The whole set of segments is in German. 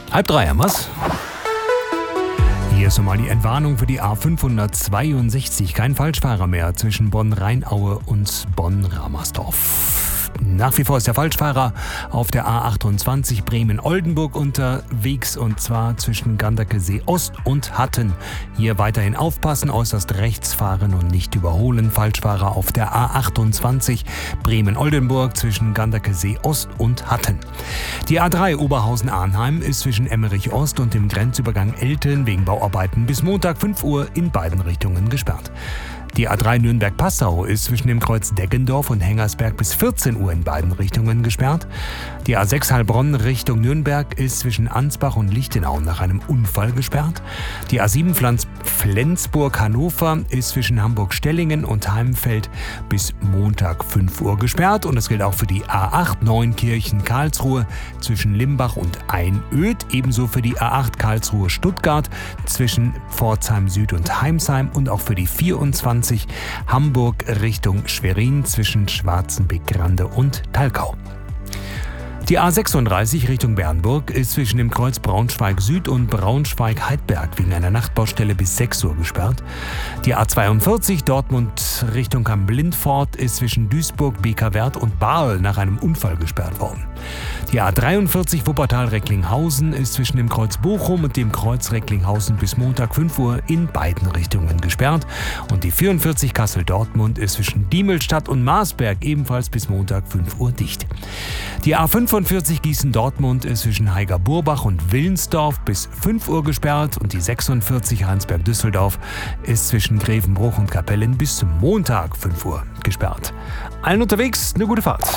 3:30 haben wir's. Hier ist nochmal die Entwarnung für die A562. Kein Falschfahrer mehr zwischen Bonn-Rheinaue und Bonn-Ramersdorf. Nach wie vor ist der Falschfahrer auf der A28 Bremen-Oldenburg unterwegs, und zwar zwischen Ganderkesee Ost und Hatten. Hier weiterhin aufpassen, äußerst rechts fahren und nicht überholen. Falschfahrer auf der A28 Bremen-Oldenburg zwischen Ganderkesee Ost und Hatten. Die A3 Oberhausen-Arnheim ist zwischen Emmerich Ost und dem Grenzübergang Elten wegen Bauarbeiten bis Montag 5 Uhr in beiden Richtungen gesperrt. Die A3 Nürnberg-Passau ist zwischen dem Kreuz Deggendorf und Hengersberg bis 14 Uhr in beiden Richtungen gesperrt. Die A6 Heilbronn Richtung Nürnberg ist zwischen Ansbach und Lichtenau nach einem Unfall gesperrt. Die A7 Flensburg-Hannover ist zwischen Hamburg-Stellingen und Heimfeld bis Montag 5 Uhr gesperrt. Und das gilt auch für die A8 Neunkirchen-Karlsruhe zwischen Limbach und Einöd. Ebenso für die A8 Karlsruhe-Stuttgart zwischen Pforzheim Süd und Heimsheim und auch für die 24 Hamburg Richtung Schwerin zwischen Schwarzenbeck-Grande und Talkau. Die A36 Richtung Bernburg ist zwischen dem Kreuz Braunschweig Süd und Braunschweig-Heidberg wegen einer Nachtbaustelle bis 6 Uhr gesperrt. Die A42 Dortmund Richtung Kamp-Lindfort ist zwischen Duisburg, Bekerwerth und Baarl nach einem Unfall gesperrt worden. Die A43 Wuppertal-Recklinghausen ist zwischen dem Kreuz Bochum und dem Kreuz Recklinghausen bis Montag 5 Uhr in beiden Richtungen gesperrt. Und die 44 Kassel-Dortmund ist zwischen Diemelstadt und Marsberg ebenfalls bis Montag 5 Uhr dicht. Die A45 Gießen-Dortmund ist zwischen Heiger-Burbach und Willensdorf bis 5 Uhr gesperrt. Und die 46 Heinsberg-Düsseldorf ist zwischen Grevenbruch und Kapellen bis zum Montag 5 Uhr gesperrt. Allen unterwegs eine gute Fahrt.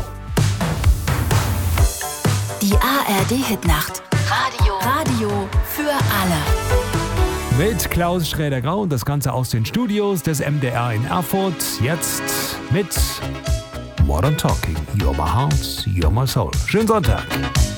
Die ARD-Hitnacht. Radio für alle. Mit Klaus Schräder-Grau und das Ganze aus den Studios des MDR in Erfurt. Jetzt mit Modern Talking. You're my heart, you're my soul. Schönen Sonntag.